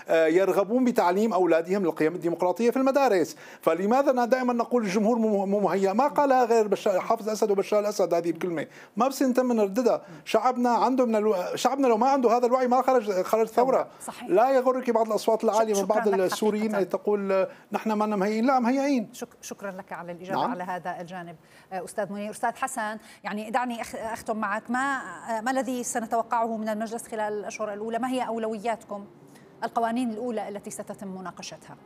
يرغبون بتعليم أولادهم القيم الديمقراطية في المدارس. فلماذا دائما نقول الجمهور مو مهيأ؟ ما قالها غير حافظ أسد وبشار الأسد هذه الكلمة، ما بس نتم نرددها. شعبنا عنده شعبنا لو ما عنده هذا الوعي ما خرج ثورة. صحيح. لا يغرك بعض الأصوات العالية من بعض السوريين تقول نحن ما مهيئين، لا مهيئين. شكرا لك على الإجابة على هذا الجانب أستاذ منير. أستاذ حسن، يعني دعني أختم معك، ما الذي سنتوقعه من المجلس خلال الأشهر الأولى؟ ما هي أولوياتكم، القوانين الأولى التي ستتم مناقشتها؟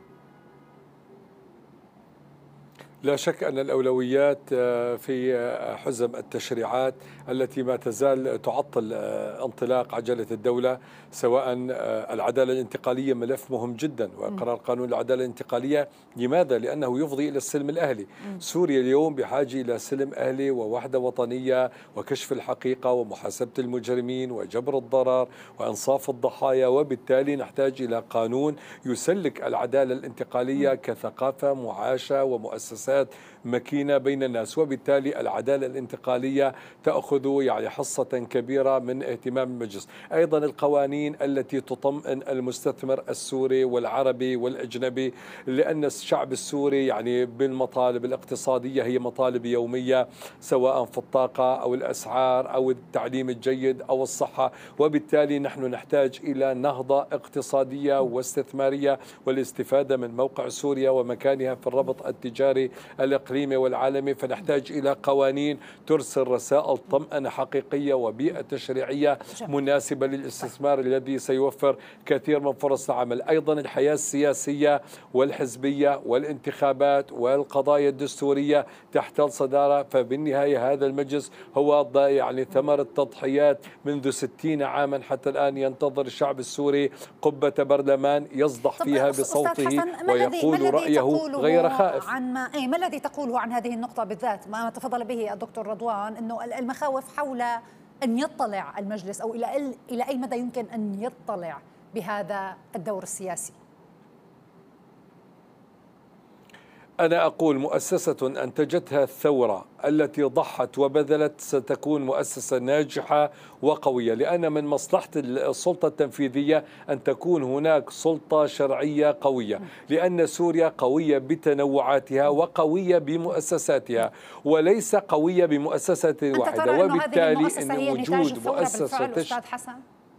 لا شك أن الأولويات في حزم التشريعات التي ما تزال تعطل انطلاق عجلة الدولة، سواء العدالة الانتقالية ملف مهم جدا، وقرار قانون العدالة الانتقالية. لماذا؟ لأنه يفضي إلى السلم الأهلي. سوريا اليوم بحاجة إلى سلم أهلي ووحدة وطنية وكشف الحقيقة ومحاسبة المجرمين وجبر الضرر وإنصاف الضحايا، وبالتالي نحتاج إلى قانون يسلك العدالة الانتقالية كثقافة معاشة ومؤسسات مكينة بين الناس، وبالتالي العدالة الانتقالية تأخذ يعني حصة كبيرة من اهتمام المجلس. أيضا القوانين التي تطمئن المستثمر السوري والعربي والأجنبي، لأن الشعب السوري يعني بالمطالب الاقتصادية هي مطالب يومية، سواء في الطاقة أو الأسعار أو التعليم الجيد أو الصحة، وبالتالي نحن نحتاج إلى نهضة اقتصادية واستثمارية والاستفادة من موقع سوريا ومكانها في الربط التجاري الإقليمي والعالمي. فنحتاج إلى قوانين ترسل رسائل طمأنة حقيقية وبيئة تشريعية مناسبة للاستثمار الذي سيوفر كثير من فرص العمل. أيضا الحياة السياسية والحزبية والانتخابات والقضايا الدستورية تحتل صدارة. فبالنهاية هذا المجلس هو يعني ثمرة تضحيات منذ 60 عاما حتى الآن. ينتظر الشعب السوري قبة برلمان يصدح فيها بصوته ويقول رأيه غير خائف. ما الذي تقوله عن هذه النقطة بالذات؟ ما تفضل به الدكتور رضوان، أنه المخاوف حول أن يطلع المجلس أو إلى أي مدى يمكن أن يطلع بهذا الدور السياسي. أنا أقول مؤسسة أنتجتها الثورة التي ضحت وبذلت ستكون مؤسسة ناجحة وقوية، لأن من مصلحة السلطة التنفيذية أن تكون هناك سلطة شرعية قوية، لأن سوريا قوية بتنوعاتها وقوية بمؤسساتها وليس قوية بمؤسسة واحدة. وبالتالي أن وجود مؤسسة أستاذ حسن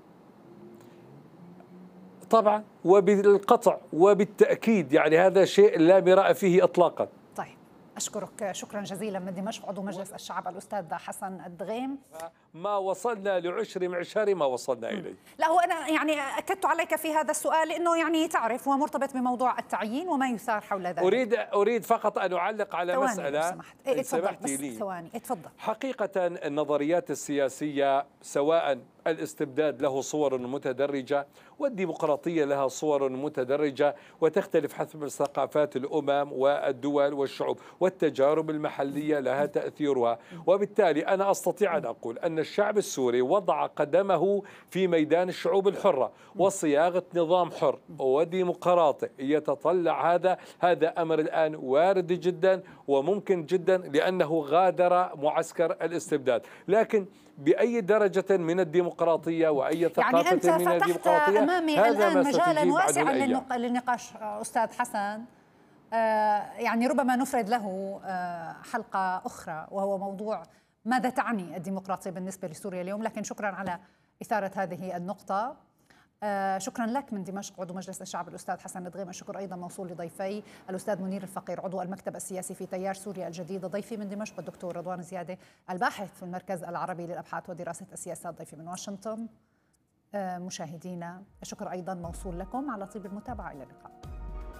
طبعا وبالقطع وبالتأكيد يعني هذا شيء لا مراء فيه إطلاقا. طيب أشكرك شكرا جزيلا من دمشق عضو مجلس الشعب الأستاذ حسن الدغيم. ما وصلنا لعشر معشار ما وصلنا إليه. لا هو أنا يعني أكدت عليك في هذا السؤال لأنه يعني تعرف هو مرتبط بموضوع التعيين وما يثار حول ذلك. أريد فقط أن أعلق على مسألة إن سمحت لي. ثواني اتفضل. حقيقة النظريات السياسية سواء الاستبداد له صور متدرجة والديمقراطية لها صور متدرجة وتختلف حسب ثقافات الأمم والدول والشعوب، والتجارب المحلية لها تأثيرها. وبالتالي أنا أستطيع أن أقول أن الشعب السوري وضع قدمه في ميدان الشعوب الحرة وصياغة نظام حر وديمقراطي يتطلع هذا أمر الآن وارد جدا وممكن جدا، لأنه غادر معسكر الاستبداد. لكن بأي درجة من الديمقراطية وأي ثقافة يعني من الديمقراطية، أنت أمامي الآن مجالا واسعا للنقاش أستاذ حسن، يعني ربما نفرد له حلقة أخرى، وهو موضوع ماذا تعني الديمقراطية بالنسبة لسوريا اليوم. لكن شكرا على إثارة هذه النقطة. شكرا لك من دمشق عضو مجلس الشعب الأستاذ حسن الدغيم. الشكر أيضا موصول لضيفي الأستاذ منير الفقير عضو المكتب السياسي في تيار سوريا الجديد، ضيفي من دمشق الدكتور رضوان زيادة الباحث في المركز العربي للأبحاث ودراسة السياسات، ضيفي من واشنطن. مشاهدينا الشكر أيضا موصول لكم على طيب المتابعة. إلى اللقاء.